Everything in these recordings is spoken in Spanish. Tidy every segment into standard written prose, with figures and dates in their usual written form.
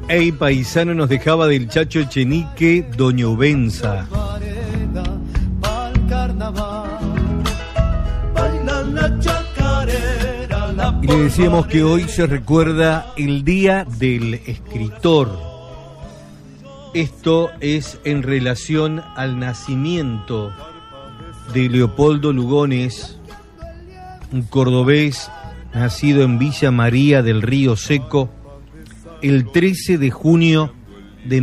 Ey paisano nos dejaba del Chacho Echenique, Doña Ubenza. Y le decíamos que hoy se recuerda el Día del Escritor. Esto es en relación al nacimiento de Leopoldo Lugones, un cordobés nacido en Villa María del Río Seco, el 13 de junio de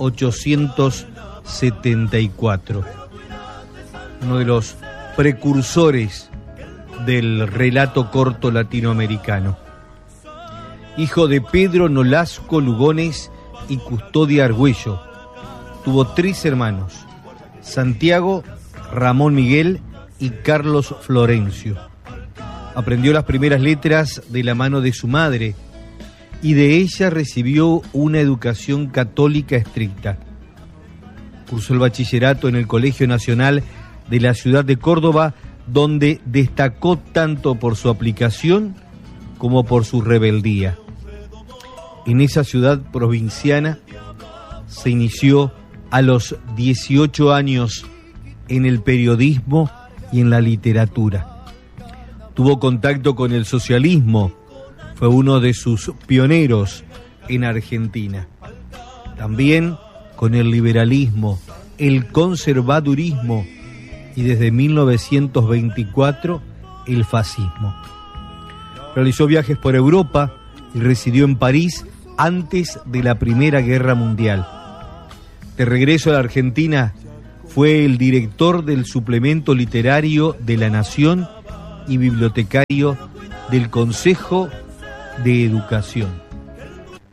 1874. Uno de los precursores del relato corto latinoamericano. Hijo de Pedro Nolasco Lugones y Custodia Argüello. Tuvo 3 hermanos: Santiago, Ramón Miguel y Carlos Florencio. Aprendió las primeras letras de la mano de su madre y de ella recibió una educación católica estricta. Cursó el bachillerato en el Colegio Nacional de la ciudad de Córdoba, donde destacó tanto por su aplicación como por su rebeldía. En esa ciudad provinciana se inició a los 18 años en el periodismo y en la literatura. Tuvo contacto con el socialismo, fue uno de sus pioneros en Argentina. También con el liberalismo, el conservadurismo y desde 1924 el fascismo. Realizó viajes por Europa y residió en París antes de la Primera Guerra Mundial. De regreso a la Argentina, fue el director del suplemento literario de La Nación y bibliotecario del Consejo de Educación.